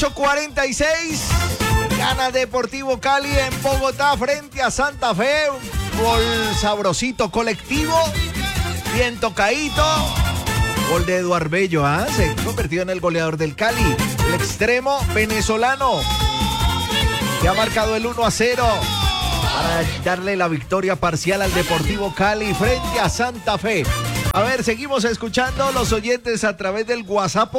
8:46. Gana Deportivo Cali en Bogotá frente a Santa Fe. Un gol sabrosito colectivo. Bien tocadito. Gol de Eduard Bello, se convirtió en el goleador del Cali. El extremo venezolano que ha marcado el 1-0 para darle la victoria parcial al Deportivo Cali frente a Santa Fe. A ver, seguimos escuchando los oyentes a través del WhatsApp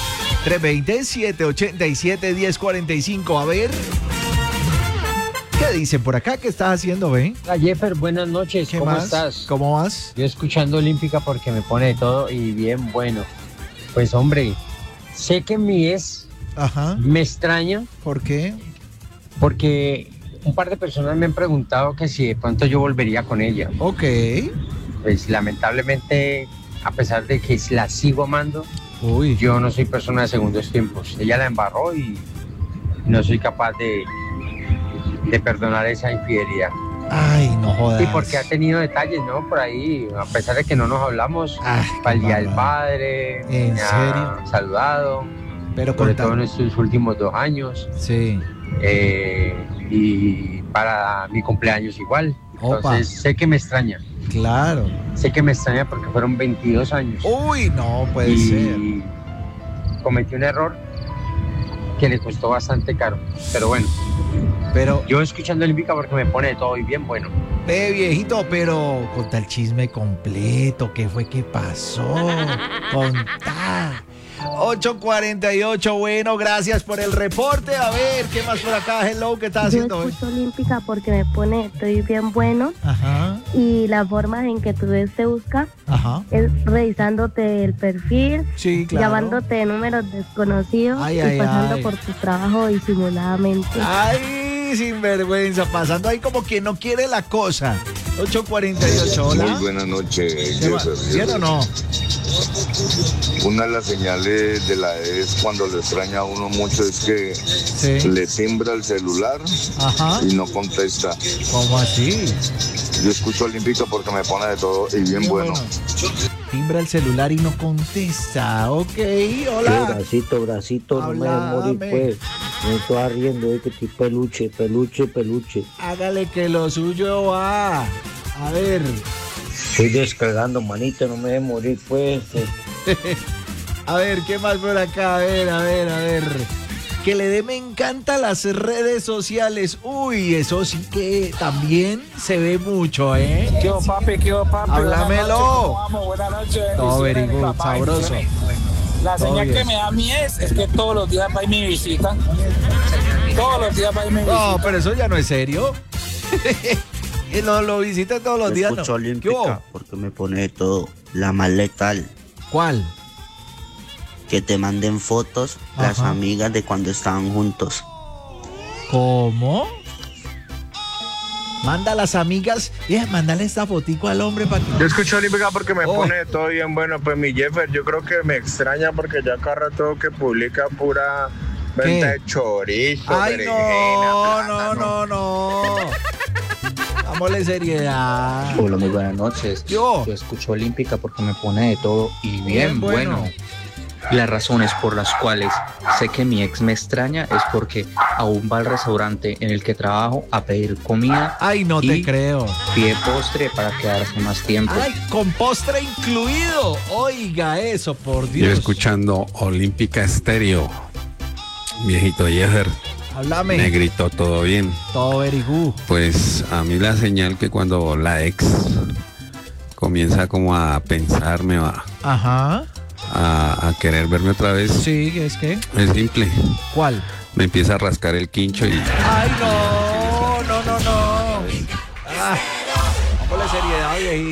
320-787-1045. A ver, ¿qué dicen por acá? ¿Qué estás haciendo, Ben? Hola, Jeffer, buenas noches. ¿Cómo estás? ¿Cómo vas? Yo escuchando Olímpica porque me pone de todo y bien bueno. Pues, hombre, sé que mi ex me extraña. ¿Por qué? Porque un par de personas me han preguntado que si de pronto yo volvería con ella. Ok. Pues, lamentablemente, a pesar de que la sigo amando, yo no soy persona de segundos tiempos. Ella la embarró y no soy capaz de perdonar esa infidelidad. Ay, no jodas. Y porque ha tenido detalles, ¿no? Por ahí, a pesar de que no nos hablamos, para el Día del Padre, ¿en serio? Saludado, pero sobre todo en estos últimos 2 años. Sí. Y para mi cumpleaños igual. Entonces, sé que me extraña. Claro. Sé que me extraña porque fueron 22 años. Uy, no puede ser. Cometí un error que le costó bastante caro, pero bueno. Pero yo escuchando Olímpica porque me pone de todo y bien bueno. Viejito, pero conta el chisme completo. ¿Qué fue que pasó? Contá. 8:48, bueno, gracias por el reporte. A ver, ¿qué más por acá? Hello, ¿qué estás haciendo hoy? Yo escucho Olímpica porque me pone, estoy bien bueno. Y la forma en que tú te buscas es revisándote el perfil, sí, claro, llamándote de números desconocidos y pasando por tu trabajo disimuladamente. Ay, sinvergüenza, pasando ahí como quien no quiere la cosa. 8:48, hola. Muy buenas noches, Jeffer. ¿Sí o no? Una de las señales de la es cuando le extraña a uno mucho es que le timbra el celular y no contesta. ¿Cómo así? Yo escucho Olímpica porque me pone de todo y bien bueno. Timbra el celular y no contesta. Ok, hola. Bracito, no me morí, pues. Me estoy riendo de que estoy peluche. Hágale que lo suyo va. A ver. Estoy descargando, manito, no me deje morir, pues. A ver, ¿qué más por acá? A ver. Que le dé me encanta las redes sociales. Uy, eso sí que también se ve mucho, ¿eh? ¿Qué hubo, papi? Háblamelo. Buenas noches. Todo very good, sabroso. La señal que me da a mí es que todos los días va y me visita. Todos los días va y me visita. No, pero eso ya no es serio. Lo visita todos los días. Escucho Olímpica porque me pone de todo. La más letal. ¿Cuál? Que te manden fotos las amigas de cuando estaban juntos. ¿Cómo? Manda a las amigas, mándale esta fotico al hombre para que... Yo escucho Olímpica porque me pone de todo bien bueno. Pues mi Jeffer, yo creo que me extraña porque ya cada rato que publica pura venta de chorizo, berenjena, no. Dámosle seriedad. Hola, muy buenas noches. Yo escucho Olímpica porque me pone de todo y bien bueno. Las razones por las cuales sé que mi ex me extraña es porque aún va al restaurante en el que trabajo a pedir comida. Ay, no te creo. Pide postre para quedarse más tiempo. Ay, con postre incluido. Oiga eso, por Dios. Yo escuchando Olímpica Estéreo. Viejito Jeffer. Háblame. Negrito, ¿todo bien? Todo very good. Pues a mí la señal que cuando la ex comienza como a pensarme a querer verme otra vez. Sí, ¿es qué? Es simple. ¿Cuál? Me empieza a rascar el quincho y... ¡Ay, no! Dámosle seriedad, viejito.